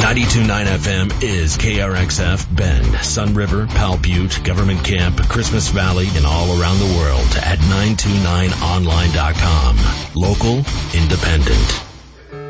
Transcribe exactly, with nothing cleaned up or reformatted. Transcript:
ninety-two point nine F M is K R X F Bend, Sun River, Pal Butte, Government Camp, Christmas Valley, and all around the world at nine two nine online dot com. Local, independent.